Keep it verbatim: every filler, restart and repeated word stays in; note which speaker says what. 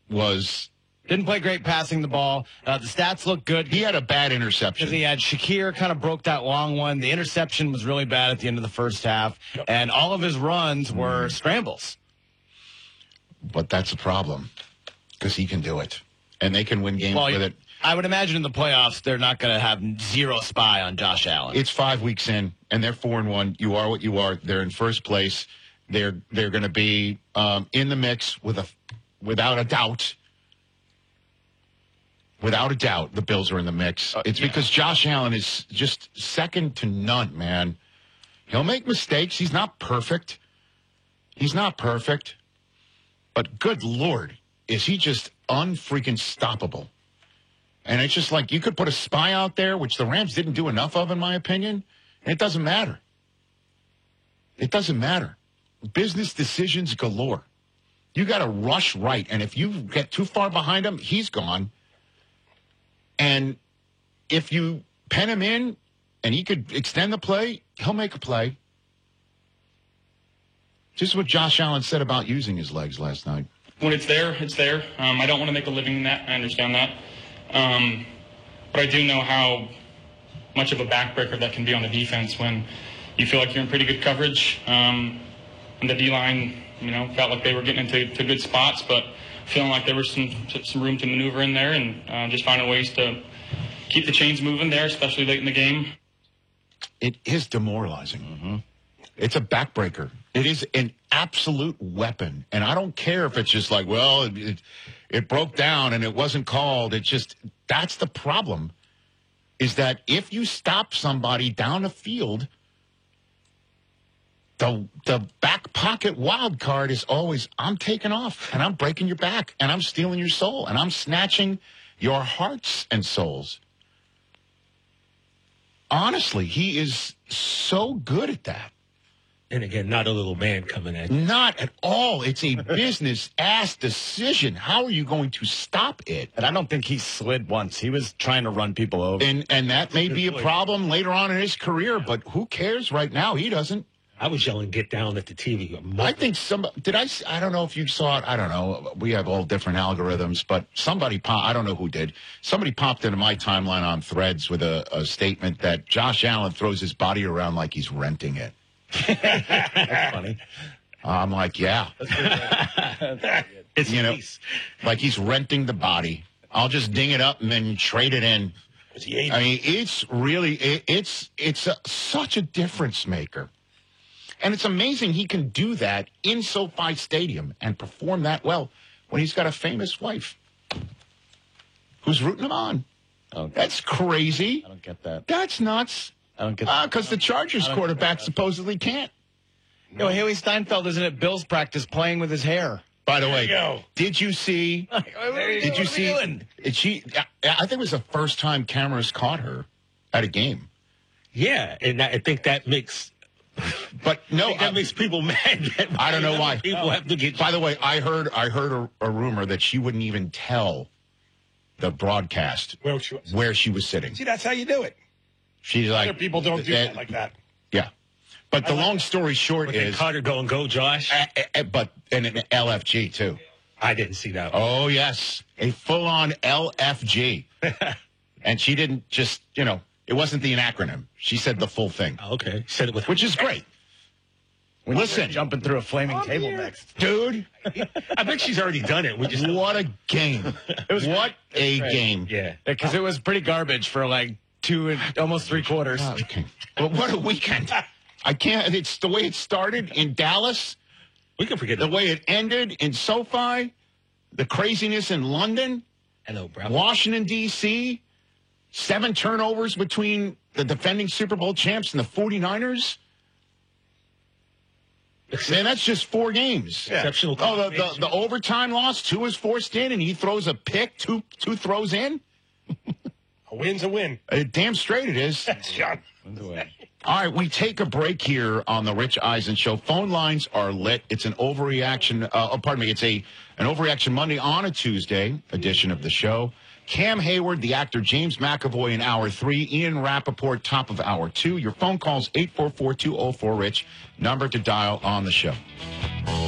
Speaker 1: was...
Speaker 2: Didn't play great passing the ball. Uh, the stats look good.
Speaker 1: He had a bad interception.
Speaker 2: Because he had Shakir kind of broke that long one. The interception was really bad at the end of the first half. And all of his runs were mm. scrambles.
Speaker 1: But that's a problem because he can do it. And they can win games
Speaker 2: well,
Speaker 1: with it.
Speaker 2: I would imagine in the playoffs they're not going to have zero spy on Josh Allen.
Speaker 1: It's five weeks in, and they're four and one. You are what you are. They're in first place. They're they're going to be um, in the mix with a without a doubt. Without a doubt, the Bills are in the mix. Uh, it's yeah. because Josh Allen is just second to none, man. He'll make mistakes. He's not perfect. He's not perfect. But good Lord, is he just unfreaking stoppable. And it's just like you could put a spy out there, which the Rams didn't do enough of, in my opinion, and it doesn't matter. It doesn't matter. Business decisions galore. You got to rush right, and if you get too far behind him, he's gone. And if you pen him in and he could extend the play, he'll make a play. Just what Josh Allen said about using his legs last night.
Speaker 3: When it's there, it's there. Um, I don't want to make a living in that. I understand that. Um, but I do know how much of a backbreaker that can be on the defense when you feel like you're in pretty good coverage. Um, and the D-line, you know, felt like they were getting into to good spots, but feeling like there was some some room to maneuver in there and uh, just finding ways to keep the chains moving there, especially late in the game.
Speaker 1: It is demoralizing. Mm-hmm. It's a backbreaker. It is an absolute weapon. And I don't care if it's just like, well, it, it, it broke down and it wasn't called. It just, that's the problem, is that if you stop somebody down the field, The the back pocket wild card is always, I'm taking off, and I'm breaking your back, and I'm stealing your soul, and I'm snatching your hearts and souls. Honestly, he is so good at that.
Speaker 4: And again, not a little man coming at you.
Speaker 1: Not at all. It's a business-ass decision. How are you going to stop it?
Speaker 2: And I don't think he slid once. He was trying to run people over.
Speaker 1: And, and that may be a problem later on in his career, but who cares right now? He doesn't.
Speaker 4: I was yelling, get down at the T V.
Speaker 1: I think some, did I, I don't know if you saw it. I don't know. We have all different algorithms, but somebody, pop, I don't know who did. Somebody popped into my timeline on Threads with a, a statement that Josh Allen throws his body around like he's renting it.
Speaker 2: That's funny.
Speaker 1: I'm like, yeah.
Speaker 4: It's
Speaker 1: you know,
Speaker 4: nice.
Speaker 1: Like he's renting the body. I'll just ding it up and then trade it in. I mean, it's really, it, it's, it's a, such a difference maker. And it's amazing he can do that in SoFi Stadium and perform that well when he's got a famous wife who's rooting him on.
Speaker 2: Okay.
Speaker 1: That's crazy.
Speaker 2: I don't get that.
Speaker 1: That's nuts.
Speaker 2: I don't get that.
Speaker 1: Because uh, the Chargers quarterback supposedly can't.
Speaker 2: You know, Haley Steinfeld isn't at Bill's practice playing with his hair.
Speaker 1: By the way,
Speaker 4: you
Speaker 1: did you see? Did you see? Did she? I think it was the first time cameras caught her at a game.
Speaker 4: Yeah, and I think that makes.
Speaker 1: But no,
Speaker 4: that I, makes people mad.
Speaker 1: I don't know why.
Speaker 4: People have to get.
Speaker 1: By the way, I heard I heard a, a rumor that she wouldn't even tell the broadcast
Speaker 5: where she was,
Speaker 1: where she was sitting.
Speaker 5: See, that's how you do it.
Speaker 1: She's like,
Speaker 5: other people don't do that like that.
Speaker 1: Yeah, but the long story short is,
Speaker 4: caught her going, "Go, Josh!"
Speaker 1: Uh, uh, but and an L F G too.
Speaker 4: I didn't see that
Speaker 1: one. Oh yes, a full-on L F G, and she didn't just you know. It wasn't the acronym. She said the full thing.
Speaker 4: Okay. Said it with
Speaker 1: Which is great.
Speaker 2: When
Speaker 1: Listen.
Speaker 2: Jumping through a flaming
Speaker 5: I'm
Speaker 2: table
Speaker 5: here.
Speaker 2: next.
Speaker 1: Dude.
Speaker 4: I bet she's already done it. We just
Speaker 1: What a game.
Speaker 2: It was
Speaker 1: what a
Speaker 2: great.
Speaker 1: game.
Speaker 4: Yeah.
Speaker 2: Because it was pretty garbage for like two and almost three quarters.
Speaker 1: Okay. But what a weekend. I can't. It's the way it started in Dallas.
Speaker 4: We can forget
Speaker 1: The
Speaker 4: it.
Speaker 1: way it ended in SoFi. The craziness in London.
Speaker 4: Hello, bro.
Speaker 1: Washington, D C Seven turnovers between the defending Super Bowl champs and the forty-niners. Man, that's just four games.
Speaker 4: Yeah. Exceptional.
Speaker 1: Oh, the, the, the overtime loss, two is forced in, and he throws a pick, two two throws in.
Speaker 5: A win's a win.
Speaker 1: Uh, damn straight it is.
Speaker 5: John.
Speaker 1: All right, we take a break here on the Rich Eisen Show. Phone lines are lit. It's an overreaction. Uh, oh, pardon me. It's a an overreaction Monday on a Tuesday edition of the show. Cam Hayward, the actor James McAvoy in hour three. Ian Rappaport, top of hour two. Your phone calls eight four four, two oh four, RICH. Number to dial on the show.